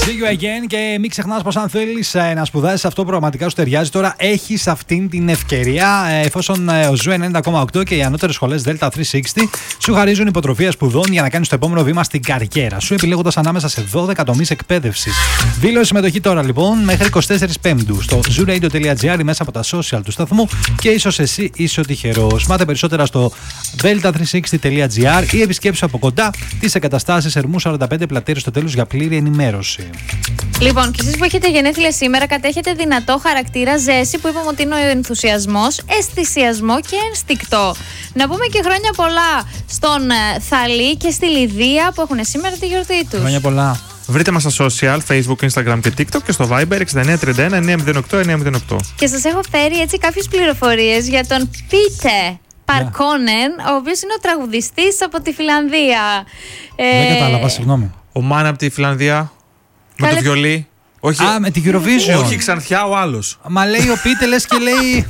See you again και μην ξεχνάς πως αν θέλεις να σπουδάσεις αυτό που πραγματικά σου ταιριάζει, τώρα έχεις αυτήν την ευκαιρία, εφόσον ο Ζου 90,8 και οι ανώτερες σχολές Delta 360 σου χαρίζουν υποτροφία σπουδών για να κάνεις το επόμενο βήμα στην καριέρα σου, επιλέγοντας ανάμεσα σε 12 τομείς εκπαίδευσης. Δήλωσε συμμετοχή τώρα λοιπόν μέχρι 24 Πέμπτου στο zuradio.gr μέσα από τα social του σταθμού και ίσως εσύ είσαι ο τυχερός. Μάθε περισσότερα στο delta360.gr ή επισκέψου από κοντά τις εγκαταστάσεις Ερμού 45 Πλατέρης στο τέλος για πλήρη ενημέρωση. Λοιπόν, και εσείς που έχετε γενέθλια σήμερα, κατέχετε δυνατό χαρακτήρα, ζέση που είπαμε ότι είναι ο ενθουσιασμός, αισθησιασμό και ένστικτο. Να πούμε και χρόνια πολλά στον Θαλή και στη Λιδία που έχουν σήμερα τη γιορτή τους. Χρόνια πολλά. Βρείτε μας στα social, Facebook, Instagram και TikTok και στο Viber 6931-908-908. Και σας έχω φέρει έτσι κάποιες πληροφορίες για τον Πίτε Παρκόνεν, ο οποίος είναι ο τραγουδιστής από τη Φιλανδία. Δεν κατάλαβα, συγγνώμη. Ο Μάν από τη Φιλανδία, με το βιολί. Όχι, με την Eurovision. Όχι, Ξανθιά ο άλλος. Μα λέει ο Πίτε, λες και λέει...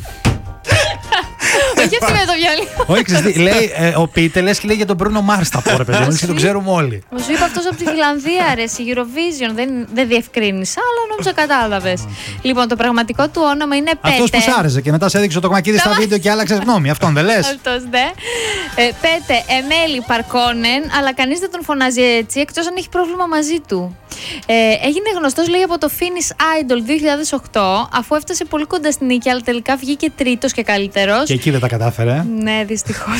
Όχι αυτή με το βιολί. Όχι, ξέρεις, λέει ο Πίτε, λες και λέει για τον Μπρούνο Μάρς τα πω, ρε παιδί μου, και τον ξέρουμε όλοι. Μου σου είπα αυτός από τη Φιλανδία, ρε, η Eurovision. Δεν διευκρίνησα, αλλά νόμιζα κατάλαβες. Λοιπόν, το πραγματικό του όνομα είναι Πέτε. Αυτός που σ' άρεσε και μετά σε έδειξε το κομμακίδι στα βίντεο και άλλαξες γνώμη. Αυτόν δεν λες? Αυτός, ναι. Πέτε Εμέλη Παρκόνεν, αλλά κανείς δεν τον φωνάζει έτσι, εκτός αν έχει πρόβλημα μαζί του. Έγινε γνωστός, λέει, από το Finnish Idol 2008, αφού έφτασε πολύ κοντά στην νίκη, αλλά τελικά βγήκε τρίτος και καλύτερος. Και εκεί δεν τα κατάφερε. Ναι, δυστυχώς.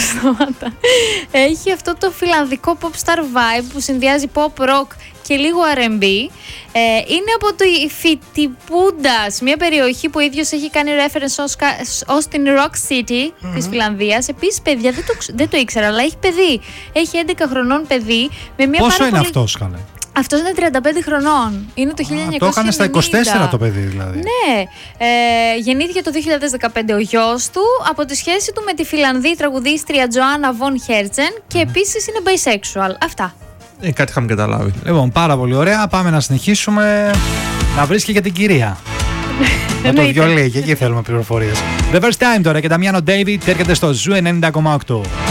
Έχει αυτό το φιλανδικό pop star vibe που συνδυάζει pop rock και λίγο R&B. Είναι από το Φιτιπούντας, μια περιοχή που ο ίδιος έχει κάνει reference ως την Rock City της Φιλανδίας. Επίσης, παιδιά, δεν το ήξερα, αλλά έχει παιδί. Έχει 11 χρονών παιδί. Με μια πόσο πάρα είναι πολύ... αυτός, καλέ? Αυτός είναι 35 χρονών. Είναι το 1990. Το έκανε στα 24 το παιδί, δηλαδή. Ναι. Γεννήθηκε το 2015 ο γιος του από τη σχέση του με τη Φιλανδή τραγουδίστρια Τζοάννα Βον Χέρτζεν και επίσης είναι bisexual. Αυτά. Κάτι είχαμε καταλάβει. Λοιπόν, πάρα πολύ ωραία. Πάμε να συνεχίσουμε. Να βρεις και για την κυρία. Με το βιολί, και εκεί θέλουμε πληροφορίες. The First Time τώρα και Ταμιάνο David έρχεται στο Ζου 90,8.